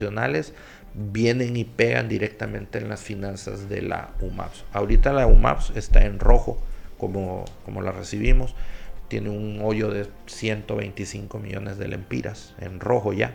nacionales vienen y pegan directamente en las finanzas de la UMAPS. Ahorita la UMAPS está en rojo, como la recibimos, tiene un hoyo de 125 millones de lempiras, en rojo ya.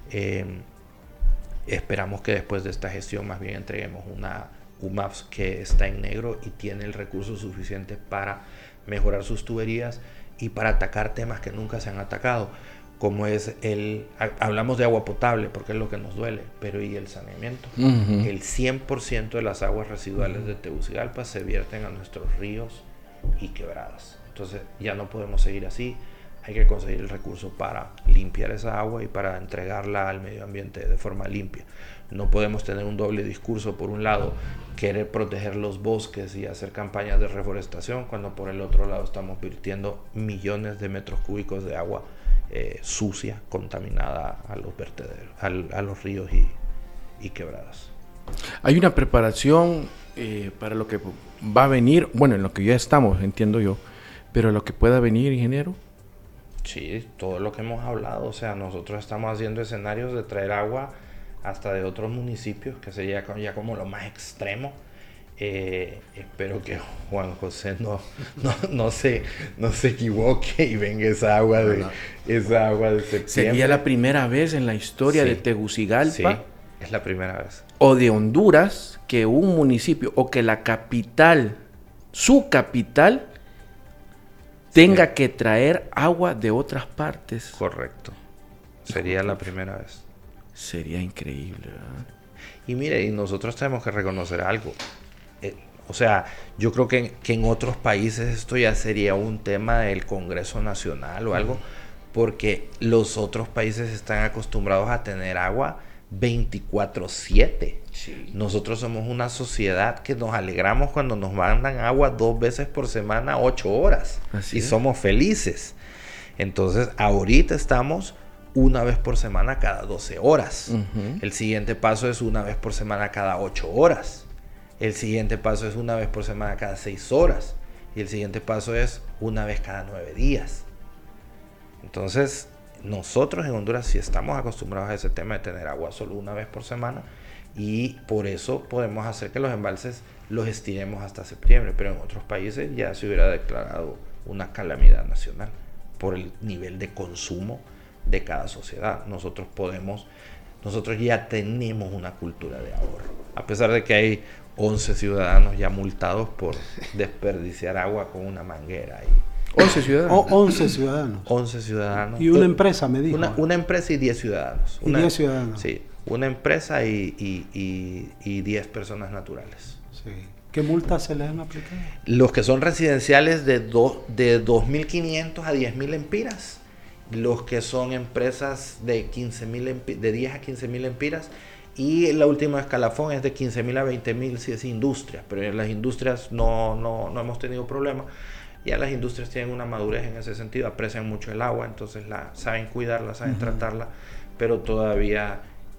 Esperamos que después de esta gestión más bien entreguemos una UMAPS que está en negro y tiene el recurso suficiente para mejorar sus tuberías y para atacar temas que nunca se han atacado, como es hablamos de agua potable porque es lo que nos duele, pero y el saneamiento. El 100% de las aguas residuales de Tegucigalpa se vierten a nuestros ríos y quebradas. Entonces ya no podemos seguir así. Hay que conseguir el recurso para limpiar esa agua y para entregarla al medio ambiente de forma limpia. No podemos tener un doble discurso. Por un lado, querer proteger los bosques y hacer campañas de reforestación, cuando por el otro lado estamos virtiendo millones de metros cúbicos de agua sucia, contaminada a los vertederos, a los ríos y quebradas. Hay una preparación para lo que va a venir, bueno, en lo que ya estamos, entiendo yo, pero lo que pueda venir, ingeniero. Sí, todo lo que hemos hablado, o sea, nosotros estamos haciendo escenarios de traer agua hasta de otros municipios, que sería ya como lo más extremo. Espero que Juan José no se equivoque y venga esa agua de septiembre. Sería la primera vez en la historia de Tegucigalpa. Sí, es la primera vez. O de Honduras, que un municipio o que la capital, su capital, tenga que traer agua de otras partes. Correcto. Sería la primera vez. Sería increíble, ¿verdad? Y mire, y nosotros tenemos que reconocer algo. O sea, yo creo que en otros países esto ya sería un tema del Congreso Nacional o algo, porque los otros países están acostumbrados a tener agua 24/7. Sí. Nosotros somos una sociedad que nos alegramos cuando nos mandan agua 2 veces por semana, 8 horas. Así es. Somos felices. Entonces, ahorita estamos una vez por semana cada 12 horas. El siguiente paso es una vez por semana cada 8 horas. El siguiente paso es una vez por semana cada 6 horas. Y el siguiente paso es una vez cada 9 días. Entonces, nosotros en Honduras sí estamos acostumbrados a ese tema de tener agua solo una vez por semana. Y por eso podemos hacer que los embalses los estiremos hasta septiembre. Pero en otros países ya se hubiera declarado una calamidad nacional por el nivel de consumo de cada sociedad. Nosotros ya tenemos una cultura de ahorro. A pesar de que hay 11 ciudadanos ya multados por desperdiciar agua con una manguera. 11 ciudadanos. 11 ciudadanos. 11 ciudadanos. Y una empresa, me dijo. Una empresa y 10 ciudadanos. 10 ciudadanos. Sí, una empresa y 10 personas naturales. Sí. ¿Qué multas se les han aplicado? Los que son residenciales de 2.500 a 10.000 lempiras. Los que son empresas de 10 a 15.000 lempiras. Y la última escalafón es de 15.000 a 20.000 si es industria. Pero en las industrias no hemos tenido problemas. Ya las industrias tienen una madurez en ese sentido, aprecian mucho el agua, entonces saben cuidarla, saben tratarla, pero todavía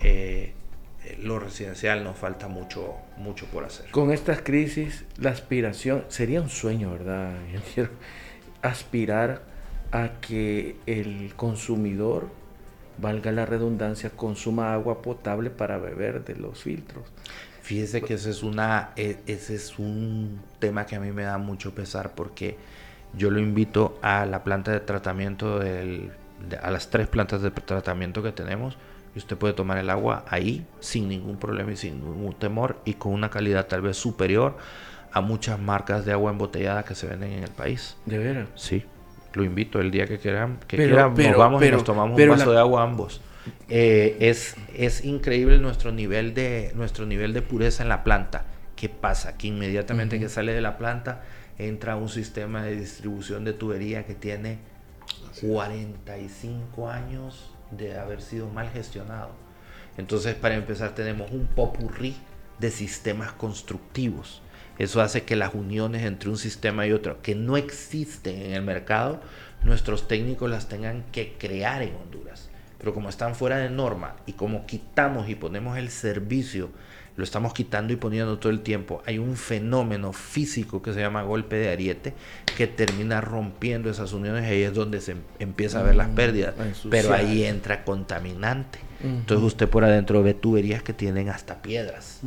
lo residencial nos falta mucho por hacer. Con estas crisis, la aspiración sería un sueño, ¿verdad? Yo quiero aspirar a que el consumidor, valga la redundancia, consuma agua potable para beber de los filtros. Fíjese que ese es un tema que a mí me da mucho pesar, porque yo lo invito a la planta de tratamiento, a las 3 plantas de tratamiento que tenemos, y usted puede tomar el agua ahí sin ningún problema y sin ningún temor, y con una calidad tal vez superior a muchas marcas de agua embotellada que se venden en el país. ¿De veras? Sí, lo invito el día que quieran, nos vamos y nos tomamos un vaso de agua ambos. Es increíble nuestro nivel de pureza en la planta. ¿Qué pasa? Que inmediatamente que sale de la planta entra un sistema de distribución de tubería que tiene 45 años de haber sido mal gestionado. Entonces, para empezar, tenemos un popurrí de sistemas constructivos. Eso hace que las uniones entre un sistema y otro, que no existen en el mercado, nuestros técnicos las tengan que crear en Honduras. Pero como están fuera de norma y como quitamos y ponemos el servicio lo estamos quitando y poniendo todo el tiempo. Hay un fenómeno físico que se llama golpe de ariete que termina rompiendo esas uniones, y ahí es donde se empieza a ver las pérdidas, pero ahí entra contaminante. Entonces usted por adentro ve tuberías que tienen hasta piedras.